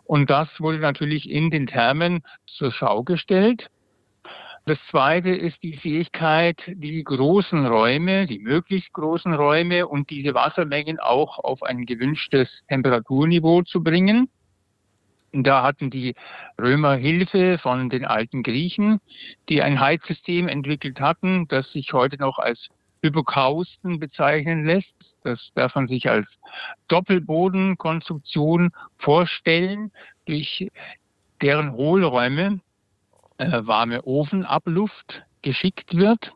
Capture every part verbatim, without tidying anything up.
Und das wurde natürlich in den Thermen zur Schau gestellt. Das Zweite ist die Fähigkeit, die großen Räume, die möglichst großen Räume und diese Wassermengen auch auf ein gewünschtes Temperaturniveau zu bringen. Da hatten die Römer Hilfe von den alten Griechen, die ein Heizsystem entwickelt hatten, das sich heute noch als Hypokausten bezeichnen lässt. Das darf man sich als Doppelbodenkonstruktion vorstellen, durch deren Hohlräume äh, warme Ofenabluft geschickt wird.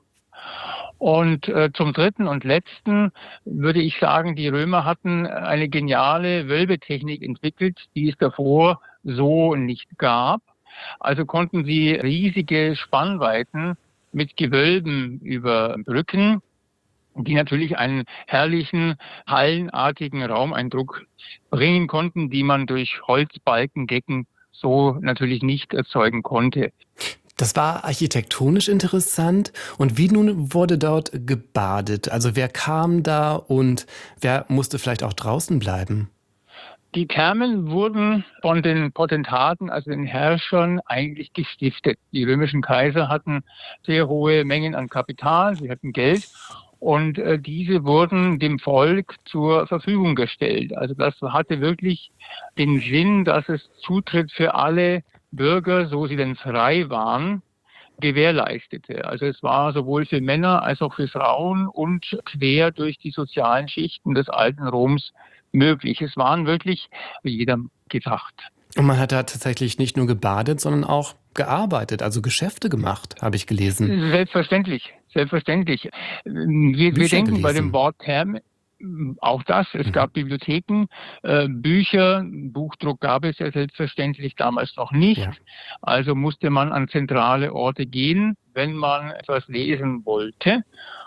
Und äh, zum Dritten und Letzten würde ich sagen, die Römer hatten eine geniale Wölbetechnik entwickelt, die es davor so nicht gab. Also konnten sie riesige Spannweiten mit Gewölben überbrücken, die natürlich einen herrlichen, hallenartigen Raumeindruck bringen konnten, die man durch Holzbalkendecken so natürlich nicht erzeugen konnte. Das war architektonisch interessant. Und wie nun wurde dort gebadet? Also wer kam da und wer musste vielleicht auch draußen bleiben? Die Thermen wurden von den Potentaten, also den Herrschern, eigentlich gestiftet. Die römischen Kaiser hatten sehr hohe Mengen an Kapital, sie hatten Geld. Und äh, diese wurden dem Volk zur Verfügung gestellt. Also das hatte wirklich den Sinn, dass es Zutritt für alle Bürger, so sie denn frei waren, gewährleistete. Also es war sowohl für Männer als auch für Frauen und quer durch die sozialen Schichten des alten Roms möglich. Es waren wirklich für jedem gedacht. Und man hat da tatsächlich nicht nur gebadet, sondern auch gearbeitet, also Geschäfte gemacht, habe ich gelesen. Selbstverständlich, selbstverständlich. Wir, wir Bücher denken bei dem gelesen. Wort Therme auch das. Es Mhm. gab Bibliotheken, äh, Bücher, Buchdruck gab es ja selbstverständlich damals noch nicht. Ja. Also musste man an zentrale Orte gehen, wenn man etwas lesen wollte.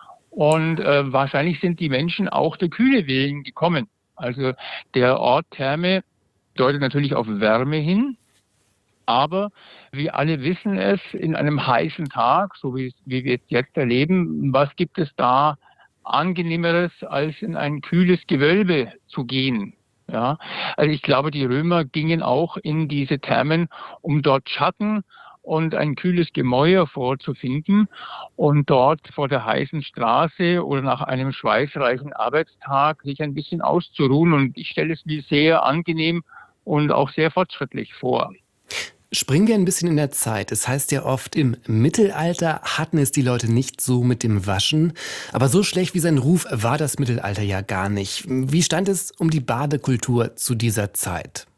Und äh, wahrscheinlich sind die Menschen auch der Kühle willen gekommen. Also der Ort Therme deutet natürlich auf Wärme hin. Aber wir alle wissen es, in einem heißen Tag, so wie, wie wir es jetzt erleben, was gibt es da Angenehmeres, als in ein kühles Gewölbe zu gehen? Ja, also ich glaube, die Römer gingen auch in diese Thermen, um dort Schatten und ein kühles Gemäuer vorzufinden und dort vor der heißen Straße oder nach einem schweißreichen Arbeitstag sich ein bisschen auszuruhen. Und ich stelle es mir sehr angenehm und auch sehr fortschrittlich vor. Springen wir ein bisschen in der Zeit. Es heißt ja oft, im Mittelalter hatten es die Leute nicht so mit dem Waschen. Aber so schlecht wie sein Ruf war das Mittelalter ja gar nicht. Wie stand es um die Badekultur zu dieser Zeit?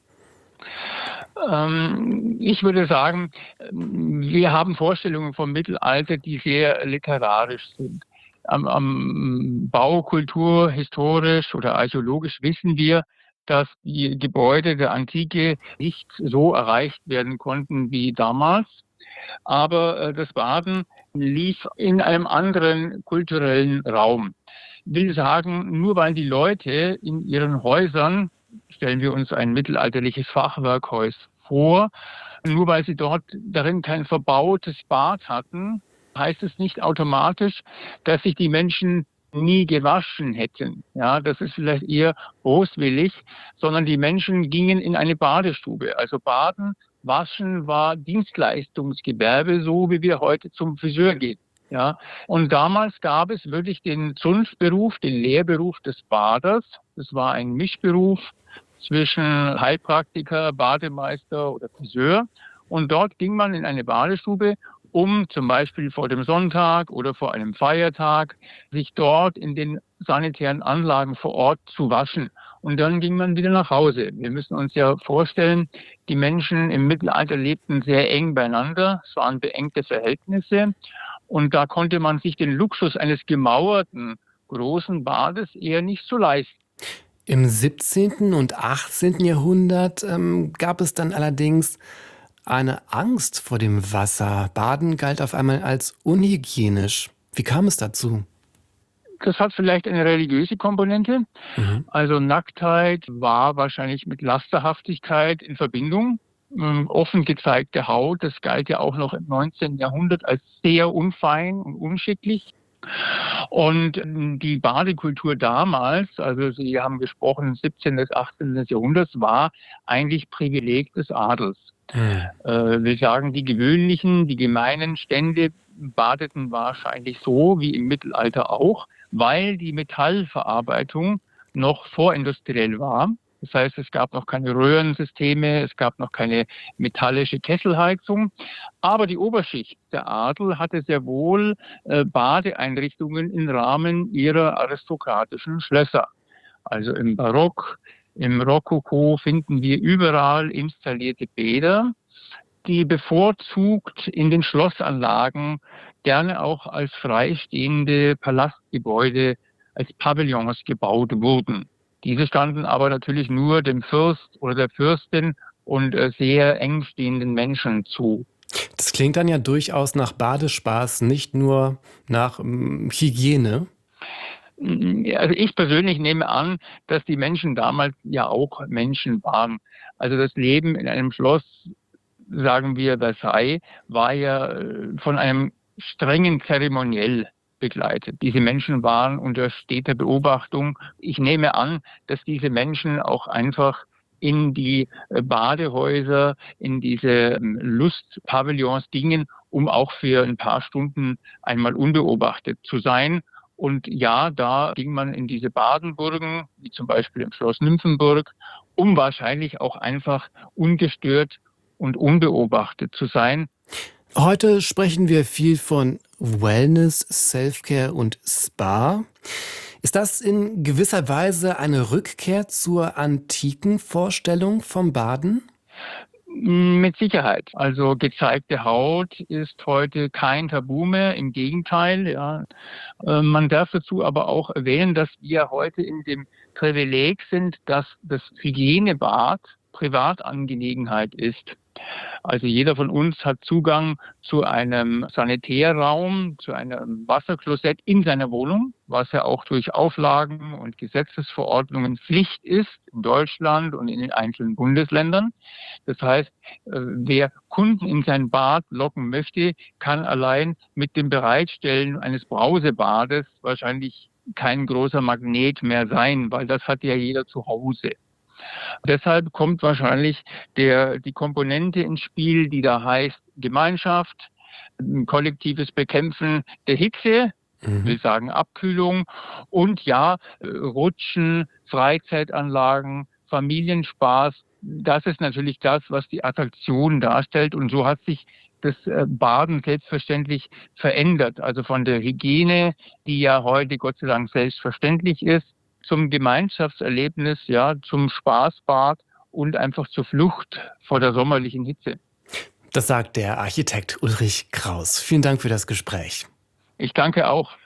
Ähm, ich würde sagen, wir haben Vorstellungen vom Mittelalter, die sehr literarisch sind. Am, am Baukultur, historisch oder archäologisch wissen wir, dass die Gebäude der Antike nicht so erreicht werden konnten wie damals. Aber äh, das Baden lief in einem anderen kulturellen Raum. Ich will sagen, nur weil die Leute in ihren Häusern, stellen wir uns ein mittelalterliches Fachwerkhaus vor, nur weil sie dort darin kein verbautes Bad hatten, heißt es nicht automatisch, dass sich die Menschen nie gewaschen hätten. Ja, das ist vielleicht eher boswillig, sondern die Menschen gingen in eine Badestube. Also Baden, Waschen war Dienstleistungsgewerbe, so wie wir heute zum Friseur gehen. Ja, und damals gab es wirklich den Zunftberuf, den Lehrberuf des Baders. Das war ein Mischberuf zwischen Heilpraktiker, Bademeister oder Friseur. Und dort ging man in eine Badestube, um zum Beispiel vor dem Sonntag oder vor einem Feiertag sich dort in den sanitären Anlagen vor Ort zu waschen. Und dann ging man wieder nach Hause. Wir müssen uns ja vorstellen, die Menschen im Mittelalter lebten sehr eng beieinander. Es waren beengte Verhältnisse. Und da konnte man sich den Luxus eines gemauerten großen Bades eher nicht so leisten. Im siebzehnten und achtzehnten Jahrhundert ähm, gab es dann allerdings eine Angst vor dem Wasser. Baden galt auf einmal als unhygienisch. Wie kam es dazu? Das hat vielleicht eine religiöse Komponente. Mhm. Also Nacktheit war wahrscheinlich mit Lasterhaftigkeit in Verbindung. Ähm, Offen gezeigte Haut, das galt ja auch noch im neunzehnten Jahrhundert als sehr unfein und unschicklich. Und die Badekultur damals, also Sie haben gesprochen, siebzehnten bis achtzehnten. Jahrhunderts, war eigentlich Privileg des Adels. Hm. Äh, wir sagen, die gewöhnlichen, die gemeinen Stände badeten wahrscheinlich so wie im Mittelalter auch, weil die Metallverarbeitung noch vorindustriell war. Das heißt, es gab noch keine Röhrensysteme, es gab noch keine metallische Kesselheizung. Aber die Oberschicht, der Adel, hatte sehr wohl äh, Badeeinrichtungen im Rahmen ihrer aristokratischen Schlösser. Also im Barock, im Rokoko finden wir überall installierte Bäder, die bevorzugt in den Schlossanlagen gerne auch als freistehende Palastgebäude, als Pavillons gebaut wurden. Diese standen aber natürlich nur dem Fürst oder der Fürstin und äh, sehr eng stehenden Menschen zu. Das klingt dann ja durchaus nach Badespaß, nicht nur nach ähm, Hygiene. Also ich persönlich nehme an, dass die Menschen damals ja auch Menschen waren. Also das Leben in einem Schloss, sagen wir Versailles, war ja äh, von einem strengen Zeremoniell begleitet. Diese Menschen waren unter steter Beobachtung. Ich nehme an, dass diese Menschen auch einfach in die äh, Badehäuser, in diese ähm, Lustpavillons gingen, um auch für ein paar Stunden einmal unbeobachtet zu sein. Und ja, da ging man in diese Badenburgen, wie zum Beispiel im Schloss Nymphenburg, um wahrscheinlich auch einfach ungestört und unbeobachtet zu sein. Heute sprechen wir viel von Wellness, Selfcare und Spa. Ist das in gewisser Weise eine Rückkehr zur antiken Vorstellung vom Baden? Mit Sicherheit. Also gezeigte Haut ist heute kein Tabu mehr, im Gegenteil. Ja. Äh, Man darf dazu aber auch erwähnen, dass wir heute in dem Privileg sind, dass das Hygienebad Privatangelegenheit ist. Also jeder von uns hat Zugang zu einem Sanitärraum, zu einem Wasserklosett in seiner Wohnung, was ja auch durch Auflagen und Gesetzesverordnungen Pflicht ist in Deutschland und in den einzelnen Bundesländern. Das heißt, äh, wer Kunden in sein Bad locken möchte, kann allein mit dem Bereitstellen eines Brausebades wahrscheinlich kein großer Magnet mehr sein, weil das hat ja jeder zu Hause. Deshalb kommt wahrscheinlich der, die Komponente ins Spiel, die da heißt Gemeinschaft, ein kollektives Bekämpfen der Hitze, ich Mhm. will sagen Abkühlung und ja, äh, Rutschen, Freizeitanlagen, Familienspaß. Das ist natürlich das, was die Attraktion darstellt. Und so hat sich das äh, Baden selbstverständlich verändert. Also von der Hygiene, die ja heute Gott sei Dank selbstverständlich ist, zum Gemeinschaftserlebnis, ja, zum Spaßbad und einfach zur Flucht vor der sommerlichen Hitze. Das sagt der Architekt Ulrich Kraus. Vielen Dank für das Gespräch. Ich danke auch.